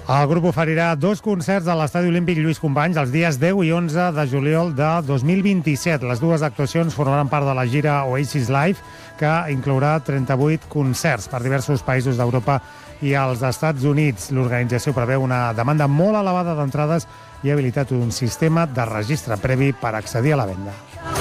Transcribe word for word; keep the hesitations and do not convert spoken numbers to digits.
El grup oferirà dos concerts a l'Estadi Olímpic Lluís Companys els dies deu i onze de juliol de dos mil vint-i-set. Les dues actuacions formaran part de la gira Oasis Live, que inclourà trenta-vuit concerts per diversos països d'Europa i als Estats Units. L'organització preveu una demanda molt elevada d'entrades i ha habilitat un sistema de registre previ per accedir a la venda.